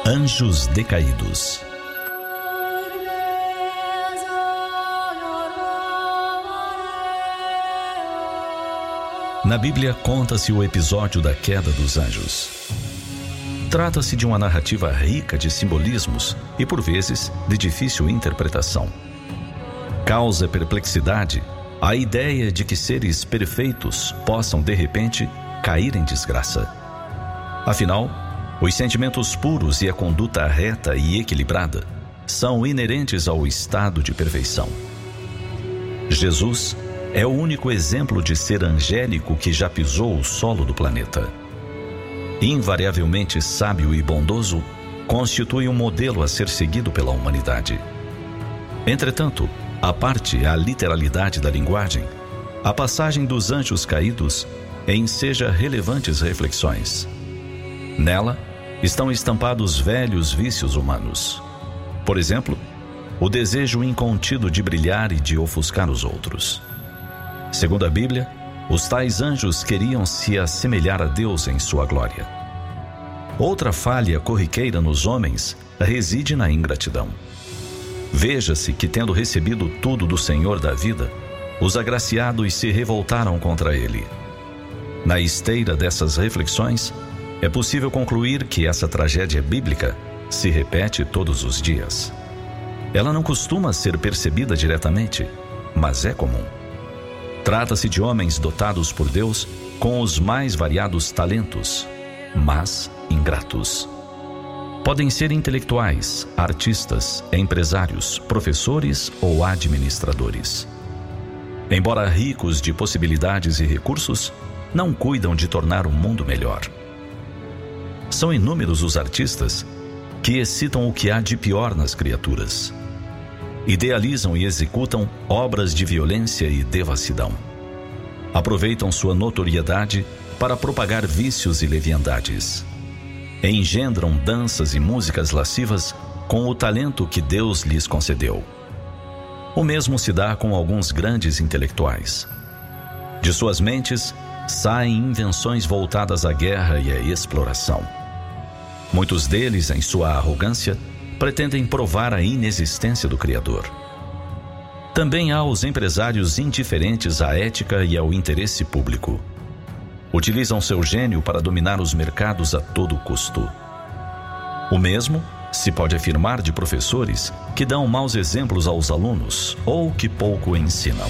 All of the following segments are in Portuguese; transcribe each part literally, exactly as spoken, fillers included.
Anjos Decaídos. Na Bíblia conta-se o episódio da queda dos anjos. Trata-se de uma narrativa rica de simbolismos e, por vezes, de difícil interpretação. Causa perplexidade a ideia de que seres perfeitos possam, de repente, cair em desgraça. Afinal, os sentimentos puros e a conduta reta e equilibrada são inerentes ao estado de perfeição. Jesus é o único exemplo de ser angélico que já pisou o solo do planeta. Invariavelmente sábio e bondoso, constitui um modelo a ser seguido pela humanidade. Entretanto, à parte a literalidade da linguagem, a passagem dos anjos caídos enseja relevantes reflexões. Nela, estão estampados velhos vícios humanos. Por exemplo, o desejo incontido de brilhar e de ofuscar os outros. Segundo a Bíblia, os tais anjos queriam se assemelhar a Deus em sua glória. Outra falha corriqueira nos homens reside na ingratidão. Veja-se que, tendo recebido tudo do Senhor da vida, os agraciados se revoltaram contra ele. Na esteira dessas reflexões, é possível concluir que essa tragédia bíblica se repete todos os dias. Ela não costuma ser percebida diretamente, mas é comum. Trata-se de homens dotados por Deus com os mais variados talentos, mas ingratos. Podem ser intelectuais, artistas, empresários, professores ou administradores. Embora ricos de possibilidades e recursos, não cuidam de tornar o mundo melhor. São inúmeros os artistas que excitam o que há de pior nas criaturas. Idealizam e executam obras de violência e devassidão. Aproveitam sua notoriedade para propagar vícios e leviandades. Engendram danças e músicas lascivas com o talento que Deus lhes concedeu. O mesmo se dá com alguns grandes intelectuais. De suas mentes saem invenções voltadas à guerra e à exploração. Muitos deles, em sua arrogância, pretendem provar a inexistência do Criador. Também há os empresários indiferentes à ética e ao interesse público. Utilizam seu gênio para dominar os mercados a todo custo. O mesmo se pode afirmar de professores que dão maus exemplos aos alunos ou que pouco ensinam.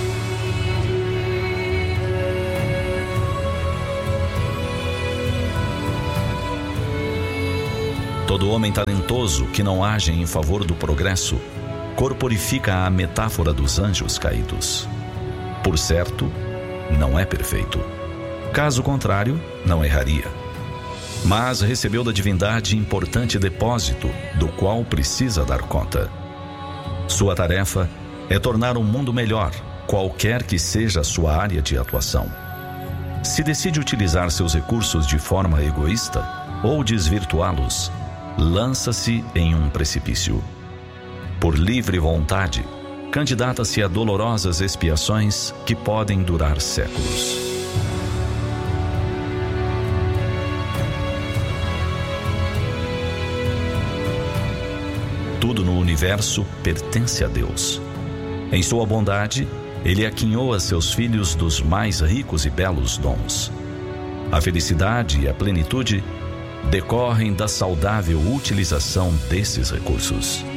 Todo homem talentoso que não age em favor do progresso corporifica a metáfora dos anjos caídos. Por certo, não é perfeito. Caso contrário, não erraria. Mas recebeu da divindade importante depósito, do qual precisa dar conta. Sua tarefa é tornar o mundo melhor, qualquer que seja a sua área de atuação. Se decide utilizar seus recursos de forma egoísta ou desvirtuá-los, lança-se em um precipício. Por livre vontade, candidata-se a dolorosas expiações que podem durar séculos. Tudo no universo pertence a Deus. Em sua bondade, Ele aquinhou a seus filhos dos mais ricos e belos dons. A felicidade e a plenitude decorrem da saudável utilização desses recursos.